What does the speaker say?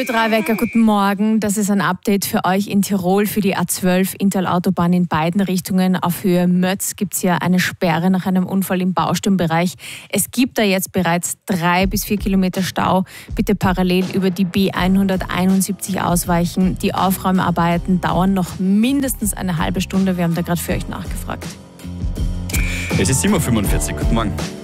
Ö3-Wecker, guten Morgen. Das ist ein Update für euch in Tirol für die A12 Interlautobahn in beiden Richtungen. Auf Höhe Mötz gibt es ja eine Sperre nach einem Unfall im Bausteinbereich. Es gibt da jetzt bereits 3 bis 4 Kilometer Stau. Bitte parallel über die B171 ausweichen. Die Aufräumarbeiten dauern noch mindestens eine halbe Stunde. Wir haben da gerade für euch nachgefragt. Es ist 7:45 Uhr. Guten Morgen.